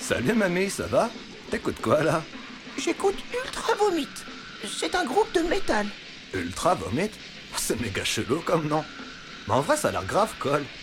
Salut mamie, ça va? T'écoutes quoi là? J'écoute Ultra Vomit. C'est un groupe de métal. Ultra Vomit? C'est méga chelou comme nom. Mais en vrai ça a l'air grave cool.